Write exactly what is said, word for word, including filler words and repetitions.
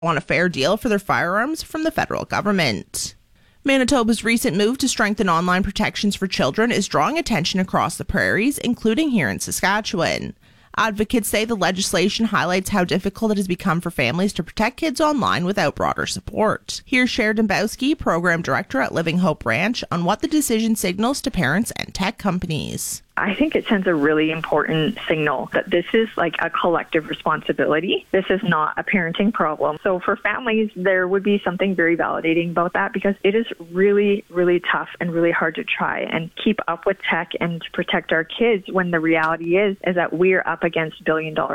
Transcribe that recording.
want a fair deal for their firearms from the federal government. Manitoba's recent move to strengthen online protections for children is drawing attention across the prairies, including here in Saskatchewan. Advocates say the legislation highlights how difficult it has become for families to protect kids online without broader support. Here's Cher Dembowski, Program Director at Living Hope Ranch, on what the decision signals to parents and tech companies. I think it sends a really important signal that this is like a collective responsibility. This is not a parenting problem. So for families, there would be something very validating about that, because it is really, really tough and really hard to try and keep up with tech and to protect our kids when the reality is, is that we're up against billion dollar